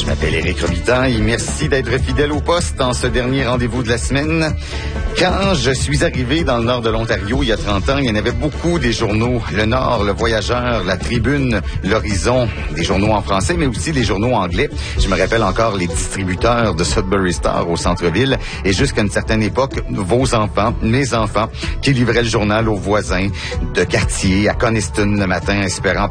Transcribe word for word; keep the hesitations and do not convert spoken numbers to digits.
m'appelle Éric Robitaille. Merci d'être fidèle au poste en ce dernier rendez-vous de la semaine. Quand je suis arrivé dans le nord de l'Ontario il y a trente ans, il y en avait beaucoup des journaux. Le Nord, Le Voyageur, La Tribune, L'Horizon, des journaux en français, mais aussi des journaux anglais. Je me rappelle encore les distributeurs de Sudbury Star au centre-ville et jusqu'à une certaine époque, vos enfants, mes enfants, qui livraient le journal aux voisins de quartier à Coniston le matin, espérant